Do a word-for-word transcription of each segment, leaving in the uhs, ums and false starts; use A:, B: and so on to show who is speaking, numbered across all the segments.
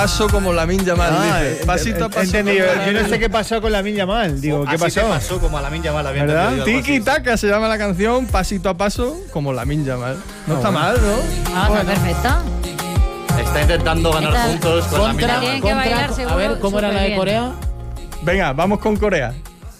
A: paso como Lamine Yamal,
B: Ah,
A: dice. Pasito a paso.
B: Entendido. Yo no sé qué pasó con Lamine Yamal. Digo, ¿qué
C: Así
B: pasó?
C: te pasó como a Lamine Yamal, había
B: ¿Verdad?
C: entendido algo
A: Tiki
C: así.
A: Taka se llama la canción, pasito a paso como Lamine Yamal. No
B: Ah,
A: está
B: bueno.
A: mal, ¿no?
D: Ah, está perfecta.
C: Está intentando ganar
D: Esta-
C: puntos con Lamine
E: Contra,
C: Yamal.
D: Tienen que
E: contra,
D: bailar
E: a
D: seguro,
E: ver, ¿cómo era la de
D: superbién.
E: Corea?
A: Venga, vamos con Corea.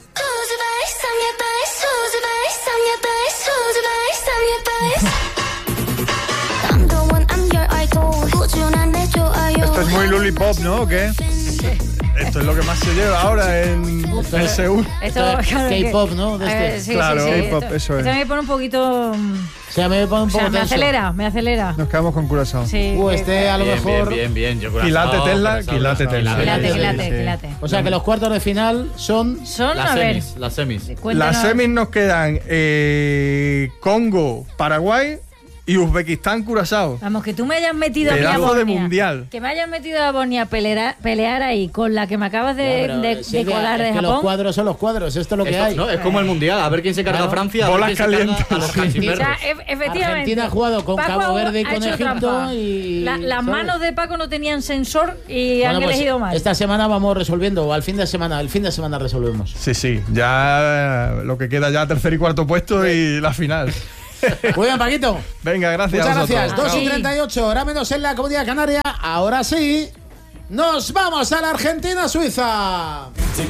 B: Esto es muy lollipop, ¿no? ¿O qué?
A: Esto es lo que más se lleva ahora en, en Seúl.
D: Esto,
E: Esto es
D: claro que-
E: K-pop, ¿no? De
D: Eh,
E: este.
D: sí,
A: Claro,
D: sí, sí.
B: K-pop,
D: Esto-
B: eso es.
D: esto me pone un poquito. mm,
E: O sea, me pone un
D: O
E: poco
D: sea, me
E: tenso.
D: acelera, me acelera.
B: Nos quedamos con Curazao.
D: Sí.
E: Uh,
D: que-
E: este a lo
C: Bien,
E: mejor.
C: bien, bien, bien. Yo
A: Quilate
C: corazón,
A: Tesla,
C: corazón,
A: quilate
C: corazón.
A: Tesla.
D: Quilate,
B: Sí,
D: quilate,
B: sí.
D: quilate.
E: O sea, que los cuartos de final son.
D: Son,
C: Las
D: a ver.
C: semis, las semis.
D: Cuéntanos.
A: Las semis nos quedan eh, Congo, Paraguay y Uzbekistán, Curazao.
D: Vamos, que tú me hayas metido a mí a
A: Pedazo de
D: Bosnia.
A: mundial.
D: Que me hayas metido a Bosnia a pelear, pelear ahí con la que me acabas de,
E: Ya, pero,
D: de- de
E: Silvia,
D: colar
E: es
D: de
E: que los
D: Japón.
E: cuadros son los cuadros, esto es lo que
C: Esto-
E: hay.
C: no, es como el mundial, a ver quién se carga
E: Claro.
C: a Francia, a ver
A: Bolas
C: quién se carga
A: calientes.
C: a los
D: O sea,
C: canchimberros.
D: e- efectivamente.
E: Argentina ha jugado con
D: Paco
E: Cabo Verde y
D: ha
E: con
D: hecho
E: Egipto
D: trampa.
E: y-
D: La- las
E: ¿sabes?
D: manos de Paco no tenían sensor y
E: Bueno,
D: han
E: pues,
D: elegido mal.
E: esta semana vamos resolviendo, o al fin de semana, el fin de semana resolvemos.
A: Sí, sí, ya eh, lo que queda ya tercer y cuarto puesto y la final.
E: Muy bien, Paquito.
A: Venga, gracias.
E: Muchas
A: a vosotros.
E: gracias. dos y
D: Sí.
E: treinta y ocho, hora menos en la Comunidad Canaria. Ahora sí, nos vamos a la Argentina-Suiza.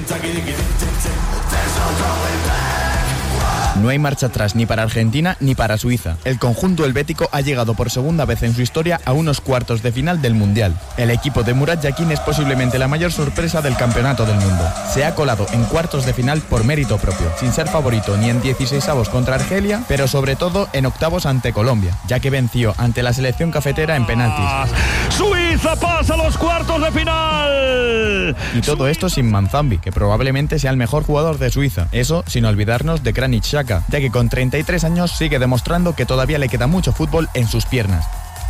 F: No hay marcha atrás ni para Argentina ni para Suiza. El conjunto helvético ha llegado por segunda vez en su historia a unos cuartos de final del Mundial. El equipo de Murat Yakin es posiblemente la mayor sorpresa del campeonato del mundo. Se ha colado en cuartos de final por mérito propio, sin ser favorito ni en dieciseisavos contra Argelia, pero sobre todo en octavos ante Colombia, ya que venció ante la selección cafetera en penaltis.
G: Suiza pasa a los cuartos de final.
F: Y todo esto sin Manzambi, que probablemente sea el mejor jugador de Suiza. Eso sin olvidarnos de Granit Xhaka, ya que con treinta y tres años sigue demostrando que todavía le queda mucho fútbol en sus piernas.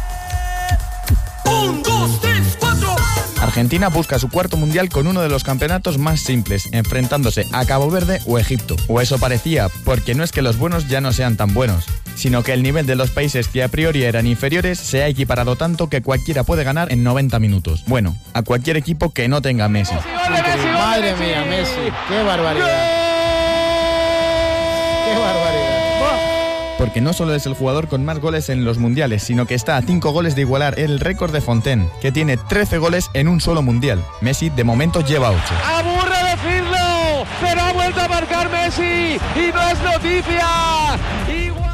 G: Un, dos, tres, cuatro.
F: Argentina busca su cuarto mundial con uno de los campeonatos más simples, enfrentándose a Cabo Verde o Egipto. O eso parecía, porque no es que los buenos ya no sean tan buenos, sino que el nivel de los países que a priori eran inferiores se ha equiparado tanto que cualquiera puede ganar en noventa minutos. Bueno, a cualquier equipo que no tenga a Messi.
E: Madre mía, Messi. Qué barbaridad. Qué barbaridad.
F: Porque no solo es el jugador con más goles en los mundiales, sino que está a cinco goles de igualar el récord de Fontaine, que tiene trece goles en un solo mundial. Messi de momento lleva ocho.
G: Aburre decirlo, pero ha vuelto a marcar Messi y no es noticia. Igual.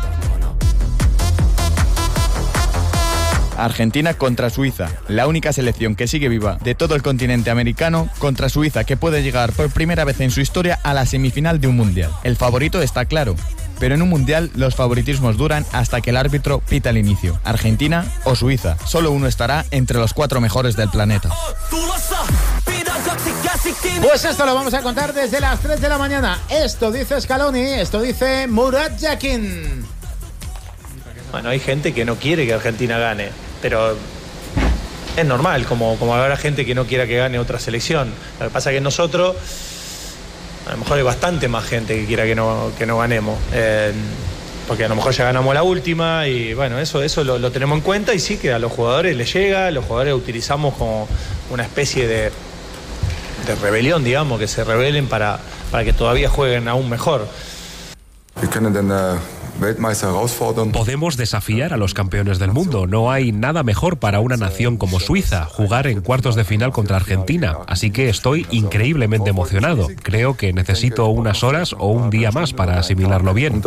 F: Argentina contra Suiza, la única selección que sigue viva de todo el continente americano, contra Suiza, que puede llegar por primera vez en su historia a la semifinal de un mundial. El favorito está claro, pero en un mundial los favoritismos duran hasta que el árbitro pita el inicio. Argentina o Suiza, solo uno estará entre los cuatro mejores del planeta.
E: Pues esto lo vamos a contar desde las tres de la mañana. Esto dice Scaloni, esto dice Murat Yakin.
H: Bueno, hay gente que no quiere que Argentina gane, pero es normal, como, como habrá gente que no quiera que gane otra selección. Lo que pasa es que nosotros, a lo mejor hay bastante más gente que quiera que no, que no ganemos, eh, porque a lo mejor ya ganamos la última y bueno, eso, eso lo, lo tenemos en cuenta y sí que a los jugadores les llega, los jugadores utilizamos como una especie de, de rebelión, digamos, que se rebelen para, para que todavía jueguen aún mejor.
I: Podemos desafiar a los campeones del mundo. No hay nada mejor para una nación como Suiza, jugar en cuartos de final contra Argentina. Así que estoy increíblemente emocionado. Creo que necesito unas horas o un día más para asimilarlo bien.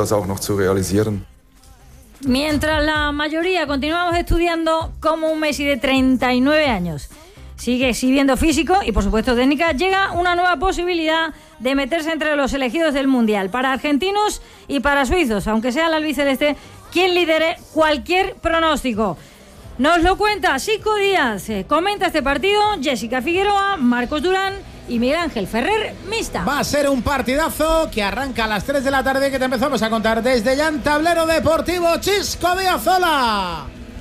D: Mientras la mayoría continuamos estudiando cómo un Messi de treinta y nueve años sigue exhibiendo físico y por supuesto técnica, llega una nueva posibilidad de meterse entre los elegidos del Mundial, para argentinos y para suizos, aunque sea el albiceleste quien lidere cualquier pronóstico. Nos lo cuenta Sico Díaz, comenta este partido Jessica Figueroa, Marcos Durán y Miguel Ángel Ferrer Mista.
E: Va a ser un partidazo que arranca a las tres de la tarde, que te empezamos a contar desde ya en Tablero Deportivo. Chisco Díaz, hola.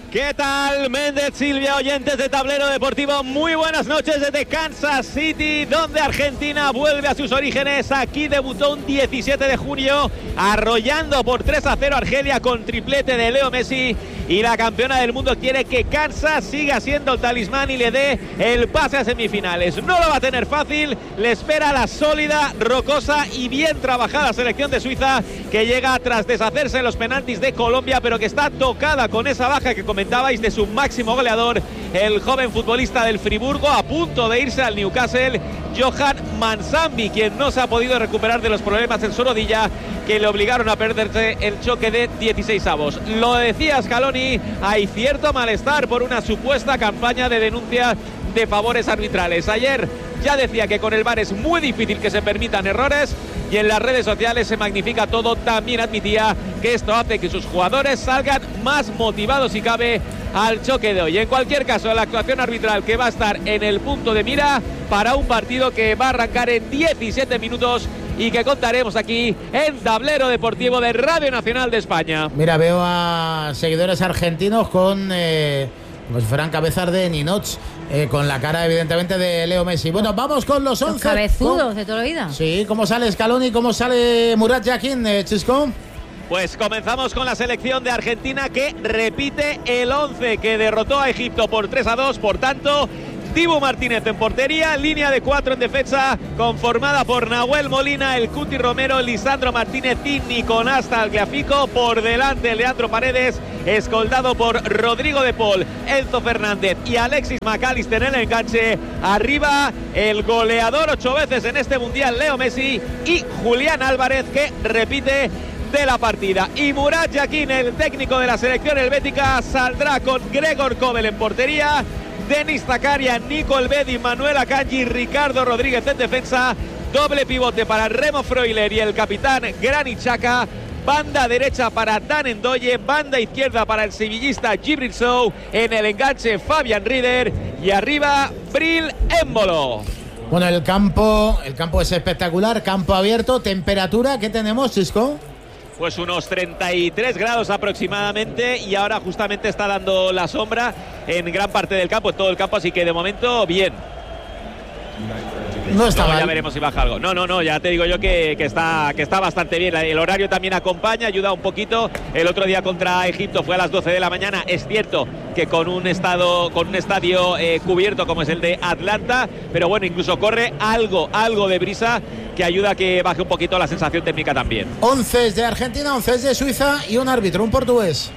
G: ¿Qué tal, Méndez, Silvia, oyentes de Tablero Deportivo? Muy buenas noches desde Kansas City, donde Argentina vuelve a sus orígenes. Aquí debutó un diecisiete de junio, arrollando por tres a cero a Argelia con triplete de Leo Messi. Y la campeona del mundo quiere que Kansas siga siendo el talismán y le dé el pase a semifinales. No lo va a tener fácil, le espera la sólida, rocosa y bien trabajada selección de Suiza, que llega tras deshacerse en los penaltis de Colombia, pero que está tocada con esa baja que comentabais de su máximo goleador, el joven futbolista del Friburgo, a punto de irse al Newcastle, Johan Mansambi, quien no se ha podido recuperar de los problemas en su rodilla que le obligaron a perderse el choque de dieciséis avos. Lo decía Scaloni, hay cierto malestar por una supuesta campaña de denuncia de favores arbitrales. Ayer ya decía que con el V A R es muy difícil que se permitan errores, y en las redes sociales se magnifica todo. También admitía que esto hace que sus jugadores salgan más motivados si cabe al choque de hoy. En cualquier caso, la actuación arbitral que va a estar en el punto de mira para un partido que va a arrancar en diecisiete minutos y que contaremos aquí en Tablero Deportivo de Radio Nacional de España.
E: Mira, veo a seguidores argentinos con eh, como si fueran cabezas de Ninoch, eh, con la cara evidentemente de Leo Messi. Bueno, vamos con los once.
D: Los cabezudos de toda la vida.
E: Sí, ¿cómo sale Scaloni? ¿Cómo sale Murat Yakin, eh, Chisco?
G: Pues comenzamos con la selección de Argentina, que repite el once que derrotó a Egipto por tres a dos. Por tanto, Dibu Martínez en portería, línea de cuatro en defensa conformada por Nahuel Molina, el Cuti Romero, Lisandro Martínez y Nicolás Tagliafico. Por delante Leandro Paredes, escoltado por Rodrigo de Paul, Enzo Fernández y Alexis McAllister en el enganche. Arriba el goleador ocho veces en este mundial, Leo Messi, y Julián Álvarez, que repite de la partida. Y Murat Yakin, el técnico de la selección helvética, saldrá con Gregor Kobel en portería, Denis Zakaria, Nico Elvedi, Manuel Akanji, Ricardo Rodríguez en defensa. Doble pivote para Remo Freuler y el capitán Granit Xhaka. Banda derecha para Dan Ndoye, banda izquierda para el sevillista Djibril Sow, en el enganche Fabian Rieder y arriba Bril Embolo.
E: Bueno, el campo, el campo es espectacular, campo abierto. Temperatura, ¿qué tenemos, Chisco?
G: Pues unos treinta y tres grados aproximadamente, y ahora justamente está dando la sombra en gran parte del campo, en todo el campo, así que de momento bien.
E: No está
G: no,
E: mal.
G: Ya veremos si baja algo. No, no, no, ya te digo yo que, que, está, que está bastante bien. El horario también acompaña, ayuda un poquito. El otro día contra Egipto fue a las doce de la mañana. Es cierto que con un, estado, con un estadio eh, cubierto como es el de Atlanta, pero bueno, incluso corre algo, algo de brisa que ayuda a que baje un poquito la sensación térmica también.
E: once de Argentina, once de Suiza y un árbitro, un portugués.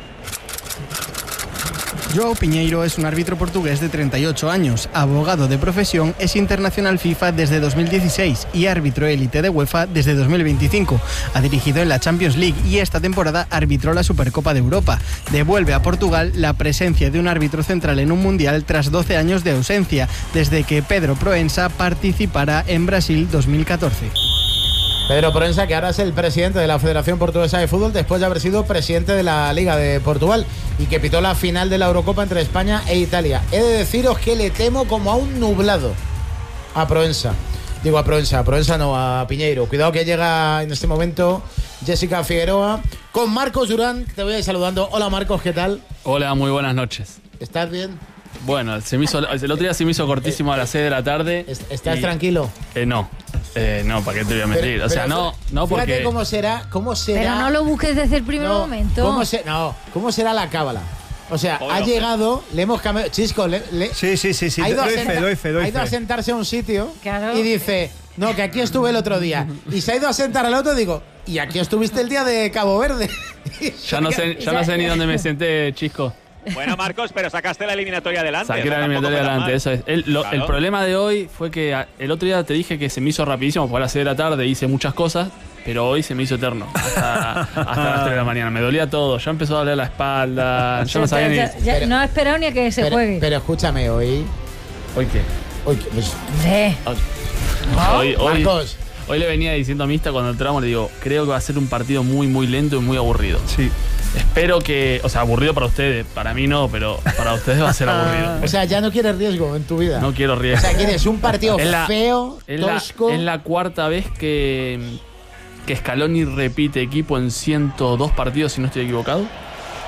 J: João Pinheiro es un árbitro portugués de treinta y ocho años, abogado de profesión, es internacional FIFA desde dos mil dieciséis y árbitro élite de UEFA desde dos mil veinticinco. Ha dirigido en la Champions League y esta temporada arbitró la Supercopa de Europa. Devuelve a Portugal la presencia de un árbitro central en un mundial tras doce años de ausencia, desde que Pedro Proença participará en Brasil dos mil catorce.
E: Pedro Proença, que ahora es el presidente de la Federación Portuguesa de Fútbol, después de haber sido presidente de la Liga de Portugal y que pitó la final de la Eurocopa entre España e Italia. He de deciros que le temo como a un nublado a Proença. Digo a Proença, a Proença no, a Pinheiro. Cuidado que llega en este momento Jessica Figueroa con Marcos Durán, que te voy a ir saludando. Hola Marcos, ¿qué tal?
K: Hola, muy buenas noches.
E: ¿Estás bien?
K: Bueno, se me hizo, el otro día se me hizo cortísimo a las seis de la tarde.
E: ¿Estás
K: y,
E: tranquilo?
K: Eh, no, eh, no, ¿para qué te voy a mentir?
E: Pero,
K: o sea,
E: pero,
K: no, no porque...
E: Fíjate cómo será, cómo será...
D: Pero no lo busques desde el primer
E: no,
D: momento.
E: ¿cómo se, no, ¿cómo será la cábala? O sea,
A: Bueno,
E: ha llegado, le hemos cambiado... Chisco, le, le,
A: Sí, sí, sí, sí.
E: ha ido, a,
A: Doy
E: senta-
A: fe, doy fe, doy
E: ha ido a
A: fe.
E: sentarse a un sitio
D: Claro.
E: y dice, no, que aquí estuve el otro día. Y se ha ido a sentar al otro y digo, y aquí estuviste el día de Cabo Verde.
K: Ya no sé, ya no sé ni dónde me senté, Chisco.
G: Bueno, Marcos, pero sacaste la eliminatoria adelante.
K: Saqué la
G: Tampoco
K: eliminatoria
G: fue tan
K: adelante,
G: mal.
K: eso es. El, lo-
G: Claro.
K: el problema de hoy fue que a- el otro día te dije que se me hizo rapidísimo, fue a las seis de la tarde, hice muchas cosas, pero hoy se me hizo eterno, hasta, hasta las tres de la mañana. Me dolía todo, ya empezó a doler la espalda, yo no sabía ni...
D: Ya- ya-
E: Pero-
D: no ha esperado ni a que se
E: pero,
D: juegue.
E: pero escúchame, hoy...
K: ¿Hoy qué?
E: Hoy, pues,
D: Sí.
K: Hoy, hoy,
E: Marcos,
K: hoy le venía diciendo a Mista cuando entramos, le digo, creo que va a ser un partido muy, muy lento y muy aburrido.
A: Sí.
K: Espero que, o sea, aburrido para ustedes, para mí no, pero para ustedes va a ser aburrido.
E: o sea, ya no quieres riesgo en tu vida.
K: No quiero
E: O
K: riesgo.
E: sea, quieres un partido
K: Es la-
E: feo,
K: Es la,
E: tosco...
K: es la cuarta vez que, que Scaloni repite equipo en ciento dos partidos, si no estoy equivocado.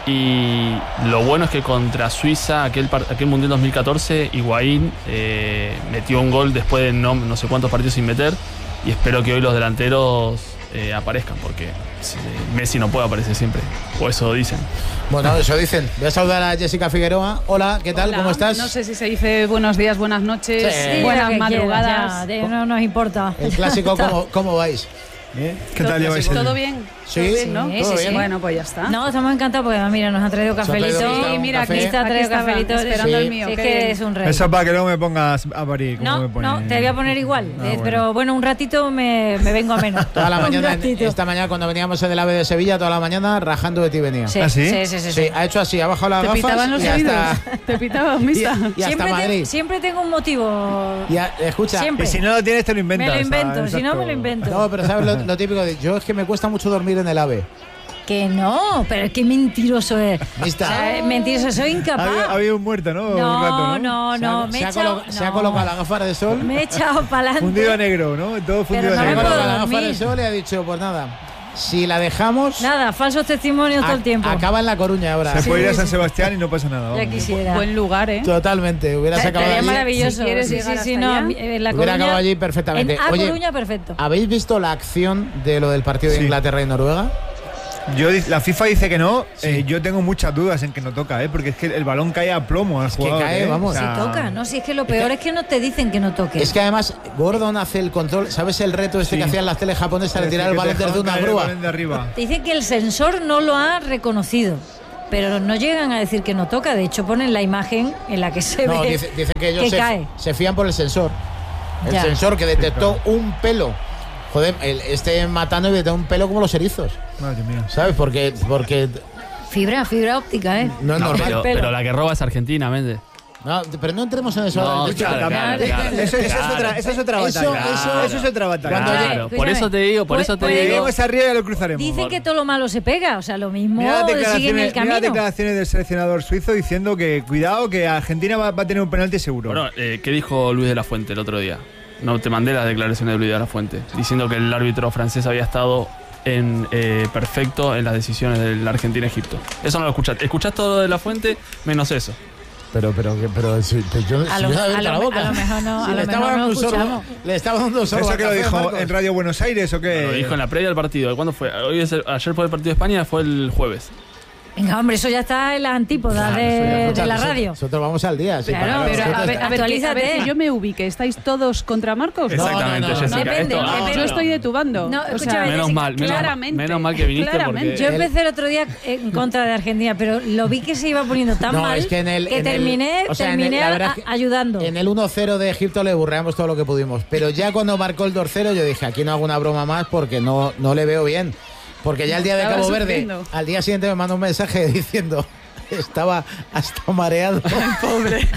K: Y lo bueno es que contra Suiza, aquel, aquel Mundial dos mil catorce, Higuaín eh, metió un gol después de no, no sé cuántos partidos sin meter. Y espero que hoy los delanteros eh, aparezcan, porque Messi no puede aparecer siempre. O eso dicen.
E: Bueno, eso dicen. Voy a saludar a Jessica Figueroa. Hola, ¿qué tal?
L: Hola.
E: ¿Cómo estás?
L: No sé si se dice buenos días, buenas noches,
E: Sí.
L: buenas
D: Sí,
L: madrugadas.
D: quieras, ya, no nos importa.
E: El clásico, ¿cómo, cómo vais?
B: ¿Eh? ¿Qué tal lleváis?
L: ¿Todo bien?
E: Sí,
L: ¿Todo bien, no?
D: sí, sí, sí.
L: Bueno, pues ya está.
D: No, estamos encantados porque mira, nos han traído cafelito.
E: traído
L: Sí, mira,
E: café.
L: aquí
D: Lista,
L: aquí
D: traído
L: estaba
D: cafelito.
L: esperando
E: Sí.
L: el mío.
D: Sí, es
L: qué
D: que
L: bien.
D: es un rey.
B: Eso para que no me pongas a parir. como
D: No,
B: me pone-
D: no, te voy a poner igual.
B: Ah,
D: eh,
B: bueno.
D: Pero bueno, un ratito me, me vengo a menos.
E: Toda la
D: Un
E: mañana,
D: ratito.
E: esta mañana cuando veníamos en el AVE de Sevilla, toda la mañana rajando de ti venía.
D: Sí,
B: ¿Ah, sí?
D: sí, sí, sí,
E: Sí,
D: sí.
E: ha hecho así, ha bajado las
L: Te
E: gafas
L: pitaban los
E: y
L: oídos.
E: hasta,
L: Te pitaban,
E: y,
L: mista.
E: y hasta
D: Siempre, te-
E: Madrid.
D: siempre tengo un motivo.
E: Y a- escucha,
D: Siempre.
B: Y si no lo tienes, te lo inventas.
D: Me lo invento,
B: ¿sabes?
D: si no me lo
B: Exacto.
D: invento.
E: no, pero sabes lo, lo típico de yo es que me cuesta mucho dormir en el AVE.
D: Que no, pero es que mentiroso es.
E: Mista.
D: O sea, mentiroso, soy
B: Ha
D: incapaz.
B: habido, ha habido un muerto, ¿no? Un
D: No,
B: rato, ¿no?
D: no, no,
E: se, ha,
D: me
E: se
D: he
E: ha
D: echado.
E: colo- se ha
D: no.
E: colocado las gafas de sol.
D: Me he echado para
B: Fundido a
D: adelante.
B: negro, ¿no? Todo fundido
D: no
B: a
E: Se ha
D: me
B: negro.
D: puedo
E: colocado las gafas
D: dormir.
E: de sol y ha dicho, pues nada, si la dejamos,
D: Nada, falsos testimonios todo el
E: a-
D: tiempo.
E: acaba en La Coruña ahora.
B: Se
D: Sí,
B: puede ir a
D: sí,
B: San
D: sí.
B: Sebastián y no pasa nada.
D: Ya
B: vamos.
D: quisiera.
L: Buen lugar, ¿eh?
E: Totalmente, hubieras acabado
D: Estaría
E: allí.
D: maravilloso.
L: si quieres
D: sí,
L: llegar
D: sí, sí,
L: hasta
D: no,
L: allá,
D: a mí- en La
E: Hubiera
D: Coruña-
E: acabado allí perfectamente.
D: En A
E: Oye,
D: Coruña, perfecto.
E: ¿habéis visto la acción de lo del partido de
B: Sí.
E: Inglaterra y Noruega?
B: Yo, di- la FIFA dice que no. eh, yo tengo muchas dudas en que no toca, ¿eh? Porque es que el balón cae a plomo al
E: que
B: jugador.
E: cae,
B: ¿eh?
E: vamos.
B: O sea,
D: Si toca, ¿no? Si es que lo peor es que no te dicen que no toque.
E: Es que además Gordon hace el control. ¿Sabes el reto este
B: Sí.
E: que hacían las teles japonesas de
B: que
E: tirar el
B: te
E: balón
B: dejaban
E: desde una
B: caer el
E: grúa?
B: balón de arriba.
D: Te dicen que el sensor no lo ha reconocido. Pero no llegan a decir que no toca. De hecho, ponen la imagen en la que se
E: No,
D: ve
E: dice, dice que ellos
D: que
E: se,
D: cae.
E: se fían por el sensor. El
D: Ya.
E: sensor que detectó un pelo. Joder, el, este matando y detectó un pelo como los erizos.
B: Madre mía.
E: ¿Sabes? Porque, porque
D: Fibra, fibra óptica, ¿eh?
E: no es
K: No,
E: normal.
K: pero,
D: pelo.
K: pero la que roba es Argentina, Méndez.
E: No, pero no entremos en eso.
K: No,
E: ahora. De hecho,
K: claro, claro, claro.
B: Eso, eso es
K: Claro.
B: otra, eso es otra
E: Eso-
B: batalla.
E: eso-
B: eso es otra batalla.
E: Cuando
K: Claro,
E: llegue-
K: por
D: escúchame.
K: eso te digo, por
D: Pues-
K: eso te
D: pues
K: digo.
B: Lleguemos arriba y ya lo cruzaremos.
D: Dicen que todo lo malo se pega. O sea, lo mismo
B: Mira las
D: siguen el
B: declaraciones, mira las
D: camino.
B: declaraciones del seleccionador suizo diciendo que cuidado, que Argentina va, va a tener un penalti seguro.
K: Bueno, eh, ¿qué dijo Luis de la Fuente el otro día? No te mandé las declaraciones de Luis de la Fuente, diciendo que el árbitro francés había estado en eh, perfecto en las decisiones de la Argentina-Egipto. Eso no lo escuchaste. Escuchás todo de la Fuente, menos eso.
E: Pero, pero, pero, si, yo,
D: A
E: si
D: lo-
E: yo no
D: a
E: abierto
D: lo-
E: la boca.
D: a lo mejor no,
E: Si
D: a
E: le
D: lo
E: estaba
D: mejor
E: dando
D: no
E: un sorbo-
D: escuchamos.
E: Le estaba dando un sorbo
B: ¿Eso
E: al
B: que lo
E: café,
B: dijo
E: Marcos.
B: en Radio Buenos Aires o qué?
K: Lo dijo en la previa del partido. ¿Cuándo fue? Hoy es el- ayer fue el partido de España, fue el jueves.
D: Venga, hombre, eso ya está en las antípodas
E: Claro,
D: de,
E: eso ya,
D: de
E: escucha,
D: la
E: nosotros-
D: radio.
E: Nosotros vamos al día. sí,
D: Claro,
E: para-
D: pero
E: nosotros-
D: a ver,
L: A ver, que, a ver,
D: actualízate.
L: que yo me ubique. ¿Estáis todos contra Marcos?
K: Exactamente,
E: no, no,
K: Jessica.
D: depende,
K: Esto-
D: depende.
L: Yo estoy de tu bando.
D: No,
L: O sea,
D: escúchame,
K: menos
D: Jessica,
K: mal, menos, mal-
L: claramente,
K: menos mal que viniste
L: claramente.
K: porque
D: Yo empecé el otro día en contra de Argentina, pero lo vi que se iba poniendo tan
E: No,
D: mal
E: es que en el- en el-
D: terminé,
E: o sea, en el-
D: terminé
E: la verdad
D: a-
E: es que
D: ayudando.
E: En el uno cero de Egipto le burreamos todo lo que pudimos. Pero ya cuando marcó el dos cero, yo dije, aquí no hago una broma más porque no, no le veo bien. Porque ya el día de
L: Estaba
E: Cabo Verde,
L: sufriendo.
E: al día siguiente me mandó un mensaje diciendo, estaba hasta mareado.
L: Pobre.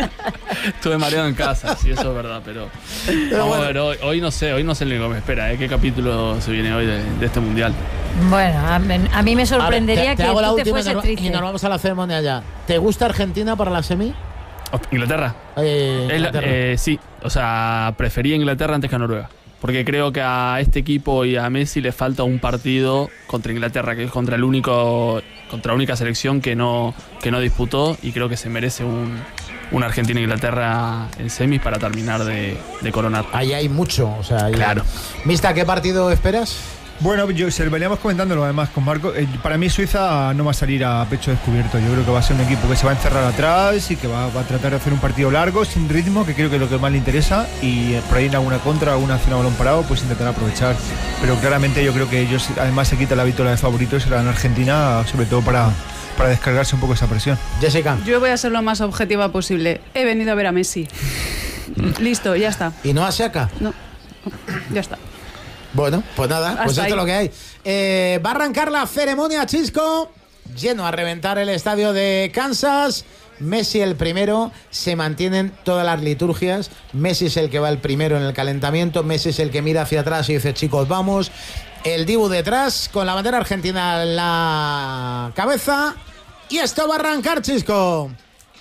K: estuve mareado en casa, sí, eso es verdad, pero,
E: Pero
K: vamos
E: bueno.
K: a ver, hoy, hoy no sé, hoy no sé lo que me espera, ¿eh? ¿Qué capítulo se viene hoy de, de este mundial?
D: Bueno, a, mí- a mí me sorprendería
E: A ver, te, te
D: que
E: hago la
D: tú te
E: última y
D: fueses
E: nos,
D: triste.
E: y nos vamos a la ceremonia ya. ¿Te gusta Argentina para la semi?
K: Oh, ¿Inglaterra?
E: Eh,
K: Es la-
E: Inglaterra.
K: eh, sí, o sea, prefería Inglaterra antes que a Noruega. Porque creo que a este equipo y a Messi le falta un partido contra Inglaterra, que es contra el único, contra la única selección que no, que no disputó, y creo que se merece un, un Argentina-Inglaterra en semis para terminar de, de coronar.
E: Ahí hay mucho. O sea, ahí-
K: Claro.
E: Mista, ¿qué partido esperas?
B: Bueno, yo, se lo veníamos comentándolo además con Marco. eh, para mí Suiza no va a salir a pecho descubierto. Yo creo que va a ser un equipo que se va a encerrar atrás y que va, va a tratar de hacer un partido largo, sin ritmo, que creo que es lo que más le interesa. Y eh, por ahí en alguna contra, alguna acción a balón parado, pues intentar aprovechar. Pero claramente yo creo que ellos además se quitan la vitola de favoritos y se la dan a Argentina, sobre todo para, para descargarse un poco esa presión.
E: Jessica.
L: Yo voy a ser lo más objetiva posible. He venido a ver a Messi. Listo, ya está.
E: ¿Y no a Xhaka?
L: No, ya está.
E: Bueno, pues nada, pues
L: Hasta
E: esto es
L: ahí.
E: lo que hay. Eh, va a arrancar la ceremonia, Chisco. Lleno a reventar el estadio de Kansas. Messi el primero. Se mantienen todas las liturgias. Messi es el que va el primero en el calentamiento. Messi es el que mira hacia atrás y dice, chicos, vamos. El Dibu detrás con la bandera argentina en la cabeza. Y esto va a arrancar, Chisco.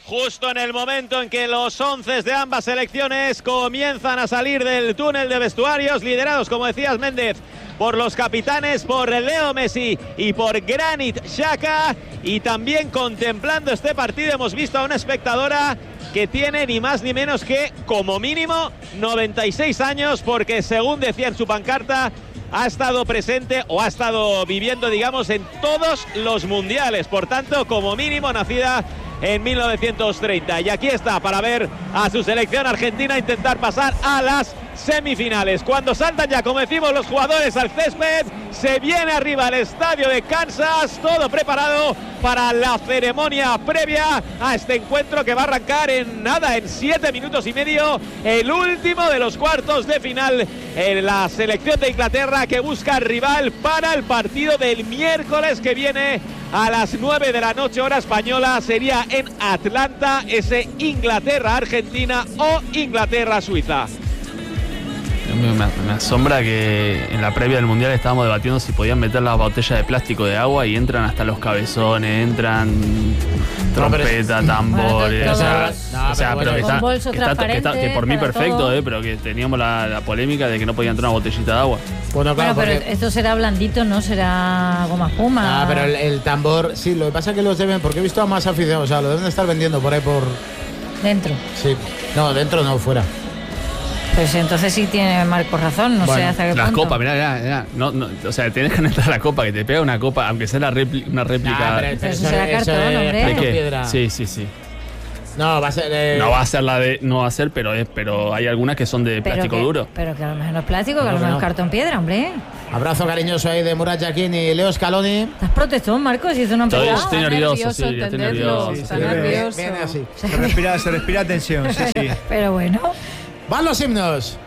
G: justo en el momento en que los once de ambas selecciones comienzan a salir del túnel de vestuarios, liderados, como decías, Méndez, por los capitanes, por Leo Messi y por Granit Xhaka. Y también contemplando este partido hemos visto a una espectadora que tiene ni más ni menos que, como mínimo, noventa y seis años, porque según decía en su pancarta, ha estado presente o ha estado viviendo, digamos, en todos los mundiales. Por tanto, como mínimo, nacida en mil novecientos treinta. Y aquí está para ver a su selección argentina intentar pasar a las semifinales. Cuando saltan ya, como decimos, los jugadores al césped, se viene arriba al estadio de Kansas, todo preparado para la ceremonia previa a este encuentro que va a arrancar en nada, en siete minutos y medio, el último de los cuartos de final en la selección de Inglaterra, que busca rival para el partido del miércoles que viene a las nueve de la noche, hora española. Sería en Atlanta, ese Inglaterra-Argentina o Inglaterra-Suiza.
K: Me, me asombra que en la previa del Mundial estábamos debatiendo si podían meter las botellas de plástico de agua y entran hasta los cabezones, entran trompeta, tambores, o sea, o sea, pero que está, que, está, que, está, que por mí perfecto, eh, pero que teníamos la, la polémica de que no podía entrar una botellita de agua.
D: Bueno, claro, bueno, pero porque... esto será blandito, no será goma espuma.
E: Ah, pero el, el tambor, sí, lo que pasa es que los deben, porque he visto a más aficionados, o sea, lo deben estar vendiendo por ahí por...
D: Dentro.
E: Sí, no, dentro no, fuera.
D: Pues entonces sí tiene Marco razón, no bueno, sé hasta qué
K: las
D: punto.
K: Las copas, mirá, mirá, mirá. No, no, o sea, tienes que entrar a la copa, que te pega una copa, aunque sea la repli una réplica.
E: Nah, pero, pero eso será cartón, hombre.
K: ¿De qué? Piedra. Sí, sí, sí.
E: No, va a ser... Eh...
K: No va a ser la de... No va a ser, pero es, pero hay algunas que son de
D: pero
K: plástico
D: que,
K: duro.
D: Pero que a lo mejor no es plástico, que no, a lo mejor no es cartón piedra, hombre.
E: Abrazo cariñoso ahí de Murat Yakin y Leo Scaloni.
D: ¿Estás protestón, Marcos? Si esto no
K: estoy, estoy nervioso, sí, estoy nervioso.
L: Sí, está nervioso.
B: Viene así. Se respira, se respira tensión, sí, sí.
D: Pero bueno.
E: Van los himnos.